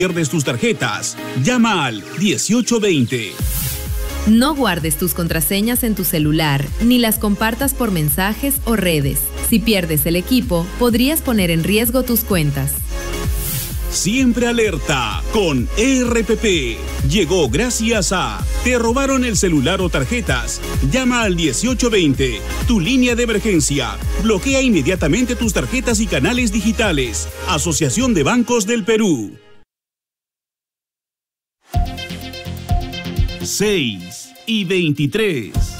Pierdes tus tarjetas. Llama al 1820. No guardes tus contraseñas en tu celular, ni las compartas por mensajes o redes. Si pierdes el equipo, podrías poner en riesgo tus cuentas. Siempre alerta con ERPP. Llegó gracias a ¿te robaron el celular o tarjetas? Llama al 1820, tu línea de emergencia. Bloquea inmediatamente tus tarjetas y canales digitales. Asociación de Bancos del Perú. 6:23.